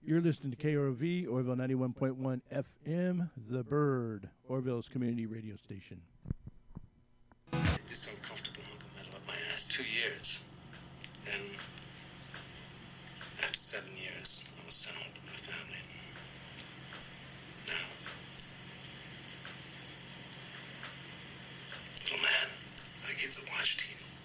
You're listening to KROV, Orville 91.1 FM, The Bird, Orville's community radio station. This uncomfortable hunk of metal up my ass 2 years.